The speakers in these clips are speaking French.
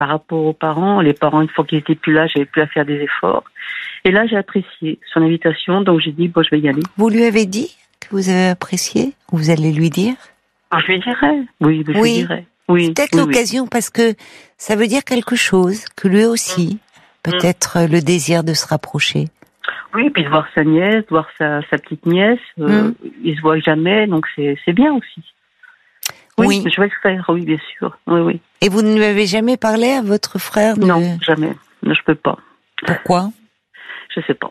par rapport aux parents. Les parents, une fois qu'ils étaient plus là, j'avais plus à faire des efforts. Et là, j'ai apprécié son invitation, donc j'ai dit, bon, je vais y aller. Vous lui avez dit que vous avez apprécié? Vous allez lui dire? Je lui dirai. Oui, je lui dirai. Oui. C'est peut-être l'occasion parce que ça veut dire quelque chose, que lui aussi, peut-être le désir de se rapprocher. Oui, puis de voir sa nièce, de voir sa petite nièce, ils se voient jamais, donc c'est bien aussi. Oui, je vais le faire, oui, bien sûr. Oui. Et vous ne lui avez jamais parlé à votre frère Non, jamais. Non, je peux pas. Pourquoi? Je sais pas.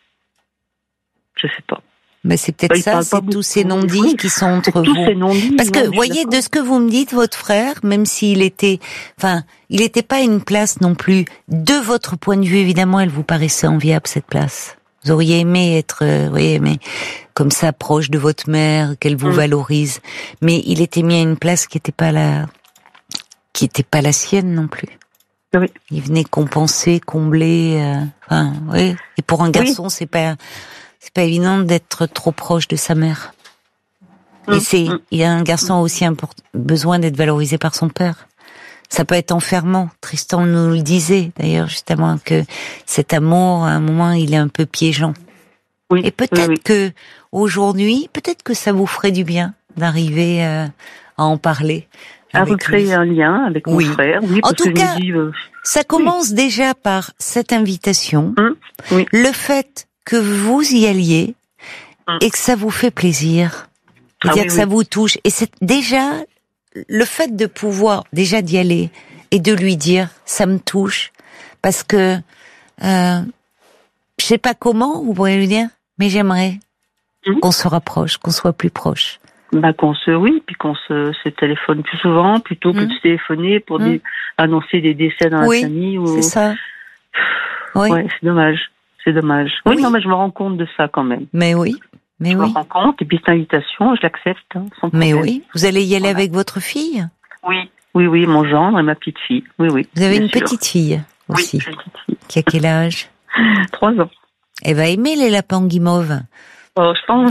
Mais c'est peut-être ça, c'est tous ces non-dits qui sont entre vous. Ces non-dits, parce que, voyez, de ce que vous me dites, votre frère, même s'il était, il n'était pas à une place non plus, de votre point de vue, évidemment, elle vous paraissait enviable, cette place. Vous auriez aimé être, comme ça, proche de votre mère, qu'elle vous valorise. Mais il était mis à une place qui n'était pas la sienne non plus. Oui. Il venait compenser, combler, Et pour un garçon, c'est pas évident d'être trop proche de sa mère. Et il y a un garçon aussi besoin d'être valorisé par son père. Ça peut être enfermant. Tristan nous le disait, d'ailleurs, justement, que cet amour, à un moment, il est un peu piégeant. Oui. Et peut-être que, aujourd'hui, peut-être que ça vous ferait du bien d'arriver à en parler. À recréer un lien avec mon frère. Oui, en tout cas, ça commence déjà par cette invitation. Le fait que vous y alliez et que ça vous fait plaisir. C'est-à-dire que ça vous touche. Et c'est déjà le fait de pouvoir déjà d'y aller et de lui dire ça me touche parce que je sais pas comment vous pourrez lui dire, mais j'aimerais qu'on se rapproche, qu'on soit plus proche. Qu'on se téléphone plus souvent plutôt que de se téléphoner pour annoncer des décès dans la famille. C'est ça. Ouais, c'est dommage. Oui, non, mais je me rends compte de ça quand même. Mais oui. Je me rends compte, et puis cette invitation, je l'accepte, sans problème. Mais oui, vous allez y aller avec votre fille? Oui, mon gendre et ma petite fille. Oui. Vous avez une petite fille aussi? Oui, une petite fille. Qui a quel âge? 3 ans. Elle va aimer les lapins guimauves. Oh, je pense.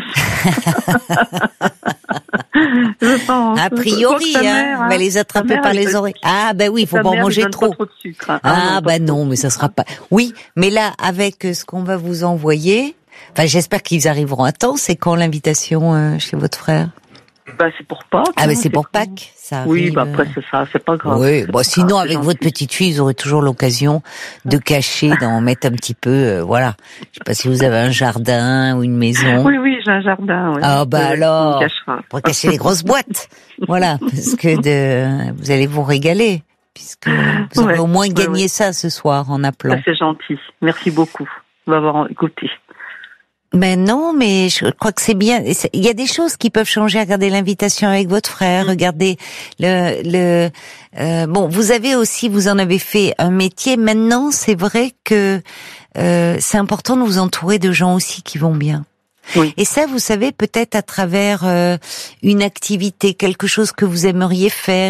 A priori, elle va les attraper par les oreilles. Ah, oui, il faut pas en manger trop. Pas trop de sucre. Non, mais ça sera pas. Oui, mais là, avec ce qu'on va vous envoyer, j'espère qu'ils arriveront à temps. C'est quand l'invitation chez votre frère? C'est pour Pâques. C'est pour Pâques, ça arrive. Oui, après c'est ça, c'est pas grave. Oui, sinon avec votre petite fille, vous aurez toujours l'occasion de cacher, d'en mettre un petit peu, voilà. Je sais pas si vous avez un jardin ou une maison. Oui, j'ai un jardin. Oui. Alors, pour cacher les grosses boîtes. Voilà, parce que vous allez vous régaler, puisque vous aurez au moins gagné ça ce soir en appelant. C'est gentil, merci beaucoup de m'avoir écouté. Non, mais je crois que c'est bien. Il y a des choses qui peuvent changer. Regardez l'invitation avec votre frère. Regardez vous en avez fait un métier. Maintenant, c'est vrai que c'est important de vous entourer de gens aussi qui vont bien. Oui. Et ça, vous savez, peut-être à travers une activité, quelque chose que vous aimeriez faire,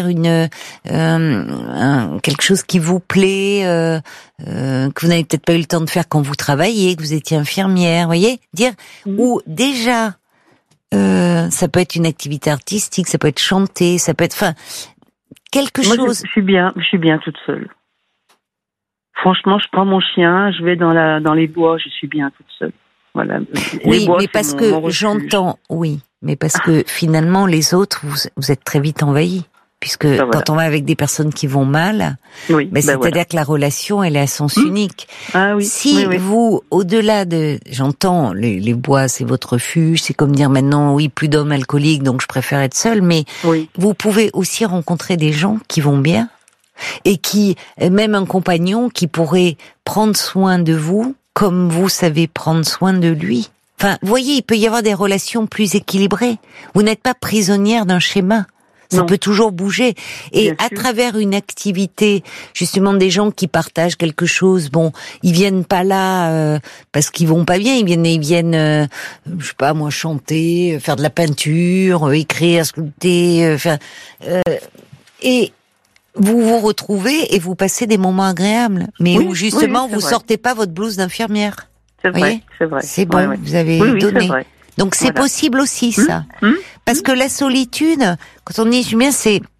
quelque chose qui vous plaît, que vous n'avez peut-être pas eu le temps de faire quand vous travailliez, que vous étiez infirmière, voyez, ou déjà, ça peut être une activité artistique, ça peut être chanter, ça peut être, quelque chose. Je suis bien toute seule. Franchement, je prends mon chien, je vais dans les bois, je suis bien toute seule. Voilà. Oui, mais parce que j'entends, mais parce que finalement les autres, vous êtes très vite envahis, puisque quand on va avec des personnes qui vont mal, c'est-à-dire que la relation elle est à sens unique. Si vous, au-delà j'entends les bois, c'est votre refuge, c'est comme dire maintenant plus d'hommes alcooliques, donc je préfère être seule, mais vous pouvez aussi rencontrer des gens qui vont bien et même un compagnon qui pourrait prendre soin de vous. Comme vous savez prendre soin de lui. Vous voyez, il peut y avoir des relations plus équilibrées. Vous n'êtes pas prisonnière d'un schéma. Ça peut toujours bouger. Et à travers une activité, justement, des gens qui partagent quelque chose, ils viennent pas là parce qu'ils vont pas bien. Ils viennent, je sais pas moi, chanter, faire de la peinture, écrire, sculpter, et vous vous retrouvez et vous passez des moments agréables, mais où justement vous sortez pas votre blouse d'infirmière. C'est vrai, c'est vrai. C'est bon, vous avez donné. C'est vrai. Donc c'est possible aussi ça, parce que la solitude, quand on dit bien, c'est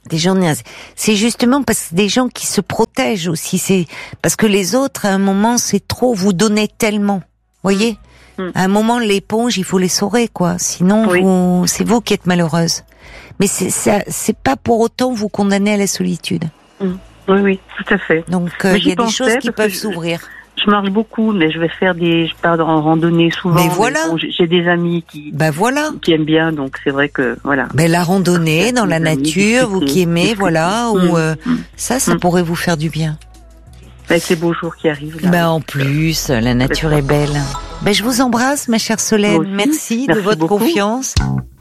Des gens, c'est justement parce que des gens qui se protègent aussi. C'est parce que les autres, à un moment, c'est trop. Vous donnez tellement, voyez. À un moment, l'éponge, il faut l'essorer, quoi. Sinon, c'est vous qui êtes malheureuse. Mais c'est pas pour autant vous condamner à la solitude. Oui, tout à fait. Donc, il y a des choses qui peuvent s'ouvrir. Je marche beaucoup, mais je pars en randonnée souvent. Mais voilà. Bon, j'ai des amis qui aiment bien, donc c'est vrai que voilà. Mais la randonnée dans la nature, vous qui aimez, voilà, ou ça pourrait vous faire du bien. Avec les beaux jours qui arrivent. Là, en plus, la nature est belle. Je vous embrasse, ma chère Solène. Merci de votre confiance.